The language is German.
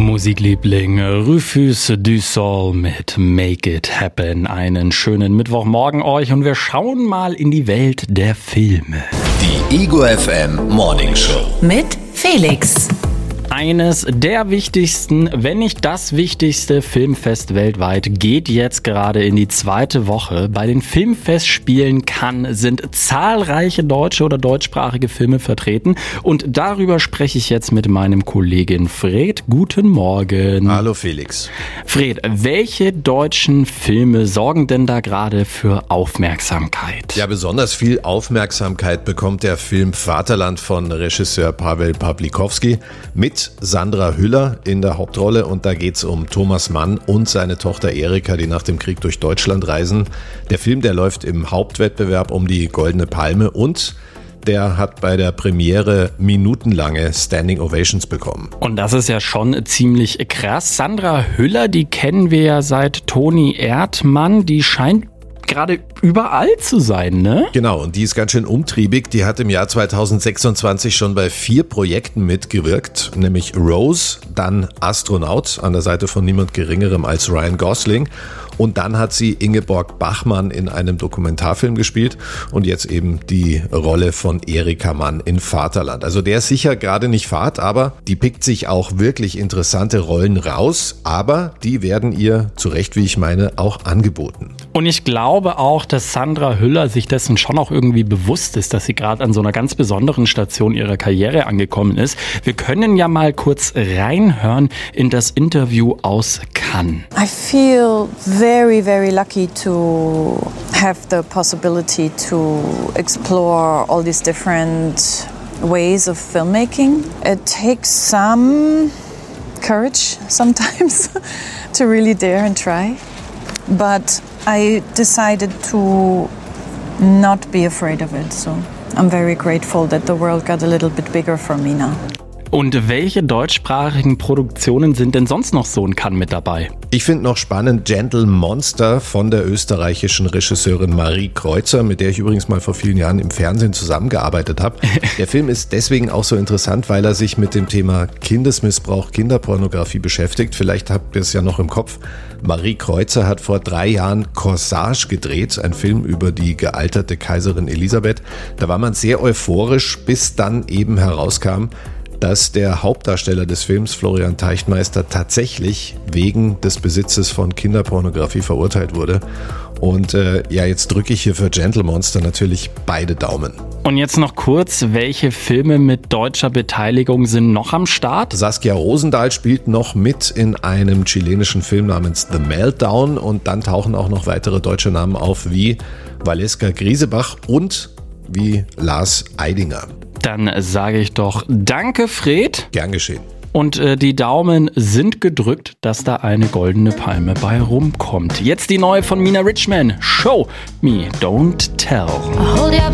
Musikliebling Rufus du Sol mit Make It Happen. Einen schönen Mittwochmorgen euch und wir schauen mal in die Welt der Filme. Die Ego FM Morning Show mit Felix. Eines der wichtigsten, wenn nicht das wichtigste Filmfest weltweit geht jetzt gerade in die zweite Woche. Bei den Filmfestspielen Cannes sind zahlreiche deutsche oder deutschsprachige Filme vertreten und darüber spreche ich jetzt mit meinem Kollegen Fred. Guten Morgen. Hallo Felix. Fred, welche deutschen Filme sorgen denn da gerade für Aufmerksamkeit? Ja, besonders viel Aufmerksamkeit bekommt der Film Vaterland von Regisseur Paweł Pawlikowski mit Sandra Hüller in der Hauptrolle und da geht's um Thomas Mann und seine Tochter Erika, die nach dem Krieg durch Deutschland reisen. Der Film, der läuft im Hauptwettbewerb um die Goldene Palme und der hat bei der Premiere minutenlange Standing Ovations bekommen. Und das ist ja schon ziemlich krass. Sandra Hüller, die kennen wir ja seit Toni Erdmann, die scheint gerade überall zu sein, ne? Genau, und die ist ganz schön umtriebig. Die hat im Jahr 2026 schon bei 4 Projekten mitgewirkt, nämlich Rose, dann Astronaut an der Seite von niemand Geringerem als Ryan Gosling. Und dann hat sie Ingeborg Bachmann in einem Dokumentarfilm gespielt und jetzt eben die Rolle von Erika Mann in Vaterland. Also der ist sicher gerade nicht Fahrt, aber die pickt sich auch wirklich interessante Rollen raus, aber die werden ihr, zu Recht wie ich meine, auch angeboten. Und ich glaube auch, dass Sandra Hüller sich dessen schon auch irgendwie bewusst ist, dass sie gerade an so einer ganz besonderen Station ihrer Karriere angekommen ist. Wir können ja mal kurz reinhören in das Interview aus Cannes. I feel very, very lucky to have the possibility to explore all these different ways of filmmaking. It takes some courage sometimes to really dare and try. But I decided to not be afraid of it. So I'm very grateful that the world got a little bit bigger for me now. Und welche deutschsprachigen Produktionen sind denn sonst noch so in Cannes mit dabei? Ich finde noch spannend Gentle Monster von der österreichischen Regisseurin Marie Kreuzer, mit der ich übrigens mal vor vielen Jahren im Fernsehen zusammengearbeitet habe. Der Film ist deswegen auch so interessant, weil er sich mit dem Thema Kindesmissbrauch, Kinderpornografie beschäftigt. Vielleicht habt ihr es ja noch im Kopf. Marie Kreuzer hat vor 3 Jahren Corsage gedreht, ein Film über die gealterte Kaiserin Elisabeth. Da war man sehr euphorisch, bis dann eben herauskam, dass der Hauptdarsteller des Films, Florian Teichtmeister, tatsächlich wegen des Besitzes von Kinderpornografie verurteilt wurde. Und jetzt drücke ich hier für Gentle Monster natürlich beide Daumen. Und jetzt noch kurz, welche Filme mit deutscher Beteiligung sind noch am Start? Saskia Rosendahl spielt noch mit in einem chilenischen Film namens The Meltdown und dann tauchen auch noch weitere deutsche Namen auf wie Valeska Griesebach und wie Lars Eidinger. Dann sage ich doch Danke, Fred. Gern geschehen. Und die Daumen sind gedrückt, dass da eine goldene Palme bei rumkommt. Jetzt die neue von Mina Richman. Show Me, Don't Tell.